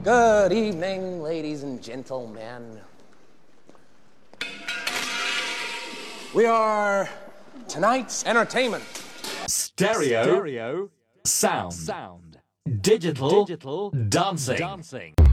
Good evening, ladies and gentlemen. We are tonight's entertainment. Stereo. Sound. Digital. Dancing.